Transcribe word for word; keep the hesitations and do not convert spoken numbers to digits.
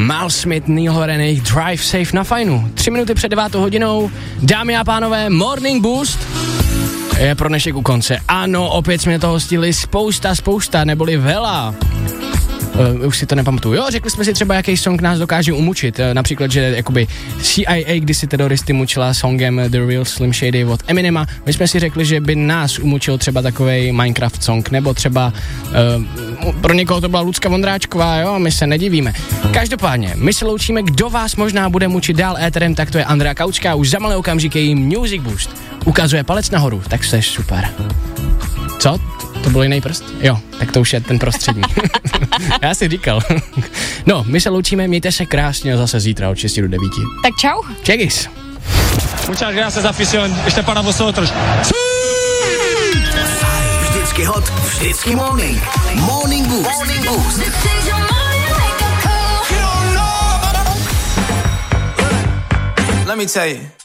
Mal Smith, Neil Horan, jejich Drive Safe na fajnu. Tři minuty před devátou hodinou, dámy a pánové, Morning Boost je pro dnešek u konce. Ano, opět jsme toho stihli spousta, spousta, neboli vela. Uh, už si to nepamatuju. Jo, řekli jsme si třeba, jaký song nás dokáže umučit. Uh, například, že jakoby C I A kdysi teroristy mučila songem The Real Slim Shady od Eminema. My jsme si řekli, že by nás umučil třeba takovej Minecraft song, nebo třeba uh, pro někoho to byla Lucka Vondráčková, jo, my se nedivíme. Každopádně, my se loučíme, kdo vás možná bude mučit dál éterem, tak to je Andrea Kaučka, už za malé okamžiky jí Music Boost. Ukazuje palec nahoru, tak to je super. Co? To byl jiný prst? Jo, tak to už je ten prostřední. Já si říkal. No, my se loučíme, mějte se krásně a zase zítra od šesti do devíti. Tak čau. Čekis. Muchas gracias, afición. Ještě para vosotros. Vždycky hot, vždycky morning. Morning Boost. Morning Boost. Let me tell you.